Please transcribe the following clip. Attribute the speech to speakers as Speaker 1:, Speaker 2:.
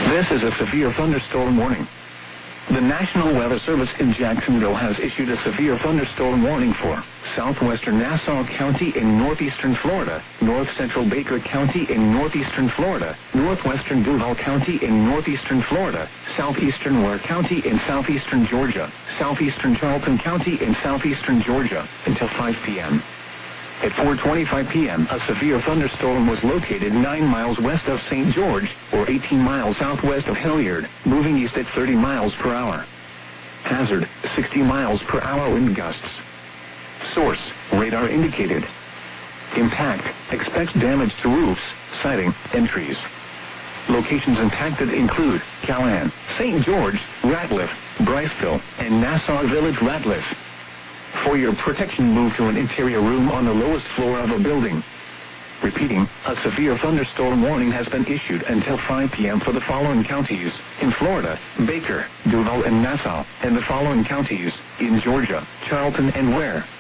Speaker 1: This is a severe thunderstorm warning. The National Weather Service in Jacksonville has issued a severe thunderstorm warning for southwestern Nassau County in northeastern Florida, north central Baker County in northeastern Florida, northwestern Duval County in northeastern Florida, southeastern Ware County in southeastern Georgia, southeastern Charlton County in southeastern Georgia, until 5 p.m. At 4:25 p.m., a severe thunderstorm was located 9 miles west of St. George, or 18 miles southwest of Hilliard, moving east at 30 miles per hour. Hazard, 60 miles per hour wind gusts. Source, radar indicated. Impact, expects damage to roofs, siding, and trees. Locations impacted include Callahan, St. George, Ratliff, Bryceville, and Nassau Village Ratliff. For your protection, move to an interior room on the lowest floor of a building. Repeating, a severe thunderstorm warning has been issued until 5 p.m. for the following counties in Florida: Baker, Duval, and Nassau, and the following counties in Georgia: Charlton and Ware.